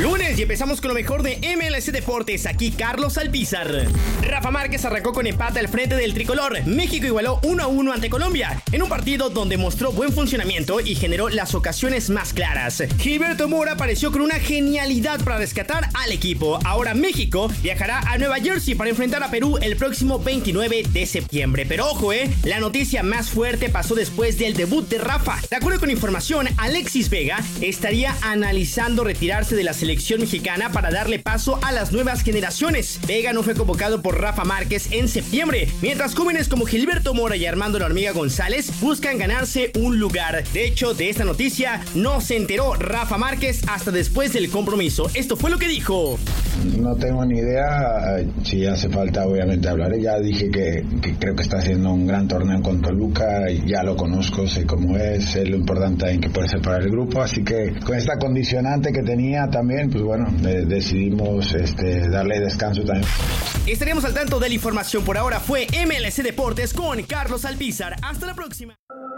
Lunes y empezamos con lo mejor de MLC Deportes. Aquí Carlos Alpizar. Rafa Márquez arrancó con empate al frente del tricolor. México igualó 1-1 ante Colombia, en un partido donde mostró buen funcionamiento y generó las ocasiones más claras. Gilberto Mora apareció con una genialidad para rescatar al equipo. Ahora México viajará a Nueva Jersey para enfrentar a Perú el próximo 29 de septiembre. Pero ojo, la noticia más fuerte pasó después del debut de Rafa. De acuerdo con información, Alexis Vega estaría analizando retirarse de la selección mexicana para darle paso a las nuevas generaciones. Vega no fue convocado por Rafa Márquez en septiembre, mientras jóvenes como Gilberto Mora y Armando La Hormiga González buscan ganarse un lugar. De hecho, de esta noticia no se enteró Rafa Márquez hasta después del compromiso. Esto fue lo que dijo. No tengo ni idea, si hace falta obviamente hablaré. Ya dije que creo que está haciendo un gran torneo con Toluca, y ya lo conozco, sé cómo es, sé lo importante en que puede ser para el grupo, así que con esta condicionante que tenía también, pues bueno, decidimos darle descanso también. Estaremos al tanto de la información. Por ahora fue MLC Deportes con Carlos Alpizar. Hasta la próxima.